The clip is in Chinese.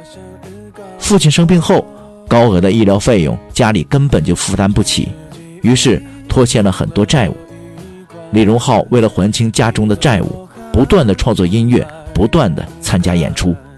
父亲生病后，高额的医疗费用家里根本就负担不起，于是拖欠了很多债务。李荣浩为了还清家中的债务，不断地创作音乐，不断地参加演出，